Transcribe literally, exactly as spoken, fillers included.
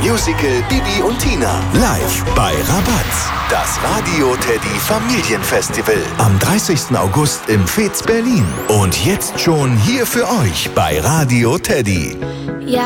Musical Bibi und Tina. Live bei Rabatz. Das Radio Teddy Familienfestival. Am dreißigsten August im Fez Berlin. Und jetzt schon hier für euch bei Radio Teddy. Ja.